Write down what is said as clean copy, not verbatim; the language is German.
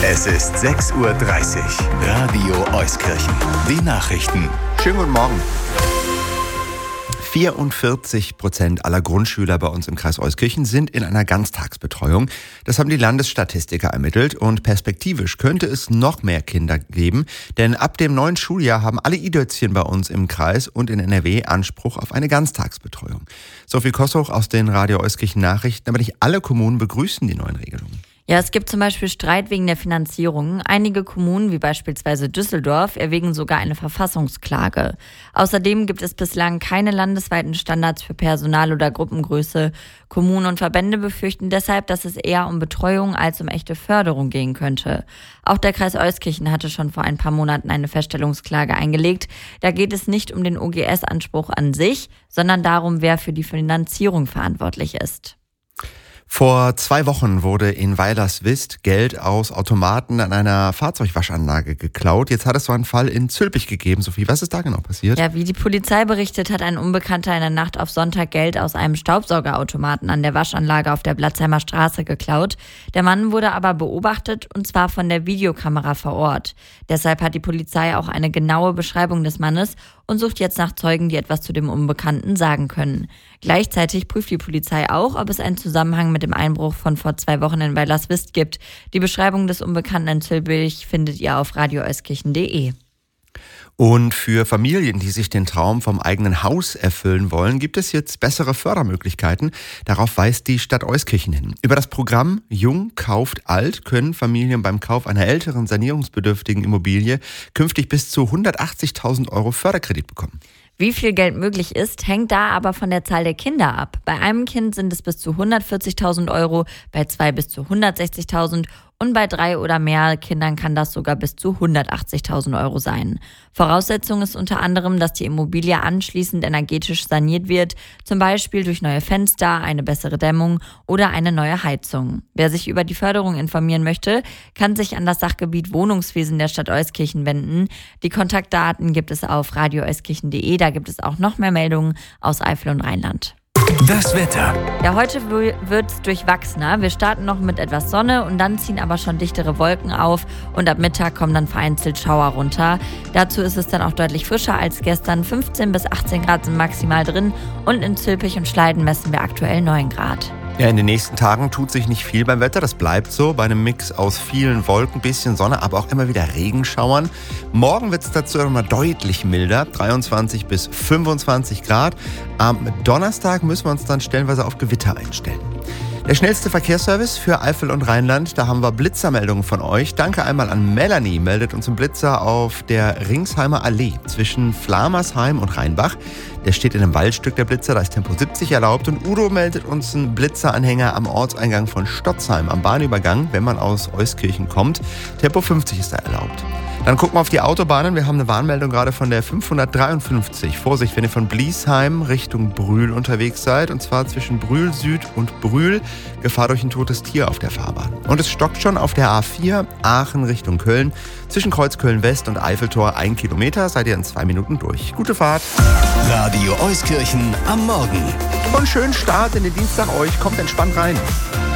Es ist 6:30 Uhr. Radio Euskirchen. Die Nachrichten. Schönen guten Morgen. 44% aller Grundschüler bei uns im Kreis Euskirchen sind in einer Ganztagsbetreuung. Das haben die Landesstatistiker ermittelt und perspektivisch könnte es noch mehr Kinder geben, denn ab dem neuen Schuljahr haben alle Idötzchen bei uns im Kreis und in NRW Anspruch auf eine Ganztagsbetreuung. Sophie Kossoch aus den Radio Euskirchen Nachrichten, aber nicht alle Kommunen begrüßen die neuen Regelungen. Ja, es gibt zum Beispiel Streit wegen der Finanzierung. Einige Kommunen, wie beispielsweise Düsseldorf, erwägen sogar eine Verfassungsklage. Außerdem gibt es bislang keine landesweiten Standards für Personal- oder Gruppengröße. Kommunen und Verbände befürchten deshalb, dass es eher um Betreuung als um echte Förderung gehen könnte. Auch der Kreis Euskirchen hatte schon vor ein paar Monaten eine Feststellungsklage eingelegt. Da geht es nicht um den OGS-Anspruch an sich, sondern darum, wer für die Finanzierung verantwortlich ist. Vor 2 Wochen wurde in Weilerswist Geld aus Automaten an einer Fahrzeugwaschanlage geklaut. Jetzt hat es so einen Fall in Zülpich gegeben. Sophie, was ist da genau passiert? Ja, wie die Polizei berichtet, hat ein Unbekannter in der Nacht auf Sonntag Geld aus einem Staubsaugerautomaten an der Waschanlage auf der Blatzheimer Straße geklaut. Der Mann wurde aber beobachtet, und zwar von der Videokamera vor Ort. Deshalb hat die Polizei auch eine genaue Beschreibung des Mannes und sucht jetzt nach Zeugen, die etwas zu dem Unbekannten sagen können. Gleichzeitig prüft die Polizei auch, ob es einen Zusammenhang mit dem Einbruch von vor 2 Wochen in Weilerswist gibt. Die Beschreibung des Unbekannten in Zülpich findet ihr auf radioeuskirchen.de. Und für Familien, die sich den Traum vom eigenen Haus erfüllen wollen, gibt es jetzt bessere Fördermöglichkeiten. Darauf weist die Stadt Euskirchen hin. Über das Programm Jung kauft alt können Familien beim Kauf einer älteren, sanierungsbedürftigen Immobilie künftig bis zu 180.000 Euro Förderkredit bekommen. Wie viel Geld möglich ist, hängt da aber von der Zahl der Kinder ab. Bei einem Kind sind es bis zu 140.000 Euro, bei 2 bis zu 160.000 und bei 3 oder mehr Kindern kann das sogar bis zu 180.000 Euro sein. Voraussetzung ist unter anderem, dass die Immobilie anschließend energetisch saniert wird, zum Beispiel durch neue Fenster, eine bessere Dämmung oder eine neue Heizung. Wer sich über die Förderung informieren möchte, kann sich an das Sachgebiet Wohnungswesen der Stadt Euskirchen wenden. Die Kontaktdaten gibt es auf radioeuskirchen.de, da gibt es auch noch mehr Meldungen aus Eifel und Rheinland. Das Wetter. Ja, heute wird es durchwachsener. Wir starten noch mit etwas Sonne und dann ziehen aber schon dichtere Wolken auf und ab Mittag kommen dann vereinzelt Schauer runter. Dazu ist es dann auch deutlich frischer als gestern. 15 bis 18 Grad sind maximal drin und in Zülpich und Schleiden messen wir aktuell 9 Grad. Ja, in den nächsten Tagen tut sich nicht viel beim Wetter. Das bleibt so bei einem Mix aus vielen Wolken, bisschen Sonne, aber auch immer wieder Regenschauern. Morgen wird es dazu nochmal deutlich milder, 23 bis 25 Grad. Am Donnerstag müssen wir uns dann stellenweise auf Gewitter einstellen. Der schnellste Verkehrsservice für Eifel und Rheinland, da haben wir Blitzermeldungen von euch. Danke einmal an Melanie, meldet uns ein Blitzer auf der Ringsheimer Allee zwischen Flamersheim und Rheinbach. Der steht in einem Waldstück, der Blitzer, da ist Tempo 70 erlaubt. Und Udo meldet uns einen Blitzeranhänger am Ortseingang von Stotzheim, am Bahnübergang, wenn man aus Euskirchen kommt. Tempo 50 ist da erlaubt. Dann gucken wir auf die Autobahnen. Wir haben eine Warnmeldung gerade von der 553. Vorsicht, wenn ihr von Bliesheim Richtung Brühl unterwegs seid. Und zwar zwischen Brühl Süd und Brühl. Gefahr durch ein totes Tier auf der Fahrbahn. Und es stockt schon auf der A4 Aachen Richtung Köln. Zwischen Kreuz Köln West und Eiffeltor 1 Kilometer. Seid ihr in 2 Minuten durch. Gute Fahrt. Radio Euskirchen am Morgen. Und schönen Start in den Dienstag euch. Kommt entspannt rein.